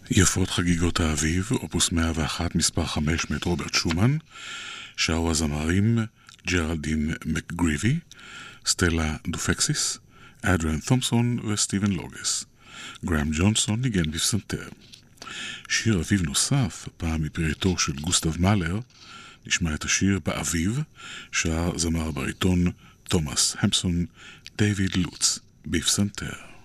יפות חגיגות האביב, אופוס 101 מספר 5 מאת רוברט שומן, שרו הזמרים ג'רלדין מקגריבי, סטלה דופקסיס, אדריאן תומפסון וסטיבן לוגס. גרם ג'ונסון ניגן בפסנתר. שיר אביב נוסף, פעם מפריעתו של גוסטב מאלר, נשמע את השיר באביב, שר זמר הבריטון תומאס המפסון, דיוויד לוץ בפסנתר.